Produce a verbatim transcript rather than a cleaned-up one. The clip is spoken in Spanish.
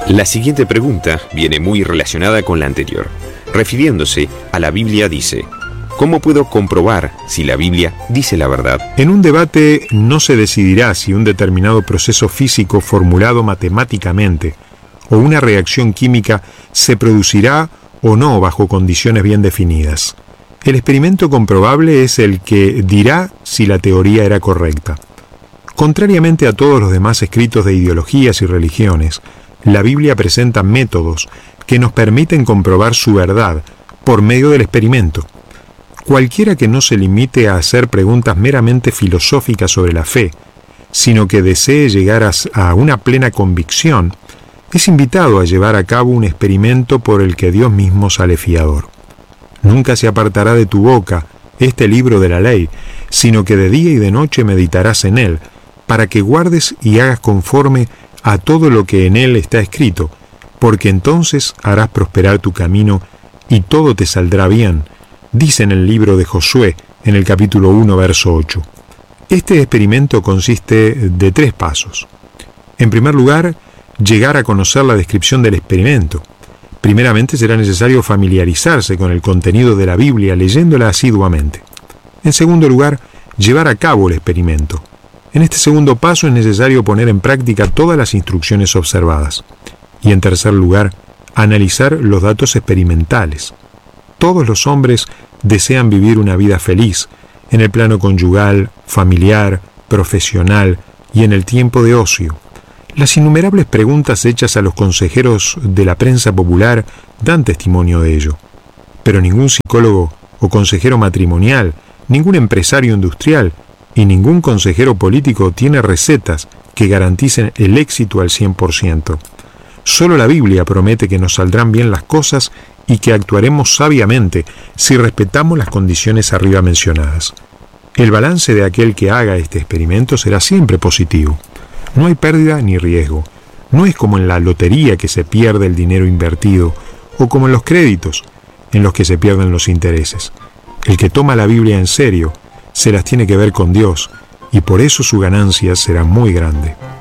La siguiente pregunta viene muy relacionada con la anterior. Refiriéndose a la Biblia dice: ¿cómo puedo comprobar si la Biblia dice la verdad? En un debate no se decidirá si un determinado proceso físico formulado matemáticamente o una reacción química se producirá o no bajo condiciones bien definidas. El experimento comprobable es el que dirá si la teoría era correcta. Contrariamente a todos los demás escritos de ideologías y religiones, la Biblia presenta métodos que nos permiten comprobar su verdad por medio del experimento. Cualquiera que no se limite a hacer preguntas meramente filosóficas sobre la fe, sino que desee llegar a, a una plena convicción, es invitado a llevar a cabo un experimento por el que Dios mismo sale fiador. Nunca se apartará de tu boca este libro de la ley, sino que de día y de noche meditarás en él, para que guardes y hagas conforme a todo lo que en él está escrito, porque entonces harás prosperar tu camino y todo te saldrá bien, dice en el libro de Josué, en el capítulo uno, verso ocho. Este experimento consiste de tres pasos. En primer lugar, llegar a conocer la descripción del experimento. Primeramente será necesario familiarizarse con el contenido de la Biblia leyéndola asiduamente. En segundo lugar, llevar a cabo el experimento. En este segundo paso es necesario poner en práctica todas las instrucciones observadas. Y en tercer lugar, analizar los datos experimentales. Todos los hombres desean vivir una vida feliz, en el plano conyugal, familiar, profesional y en el tiempo de ocio. Las innumerables preguntas hechas a los consejeros de la prensa popular dan testimonio de ello. Pero ningún psicólogo o consejero matrimonial, ningún empresario industrial y ningún consejero político tiene recetas que garanticen el éxito al cien por ciento. Solo la Biblia promete que nos saldrán bien las cosas y que actuaremos sabiamente si respetamos las condiciones arriba mencionadas. El balance de aquel que haga este experimento será siempre positivo. No hay pérdida ni riesgo. No es como en la lotería que se pierde el dinero invertido o como en los créditos en los que se pierden los intereses. El que toma la Biblia en serio se las tiene que ver con Dios y por eso su ganancia será muy grande.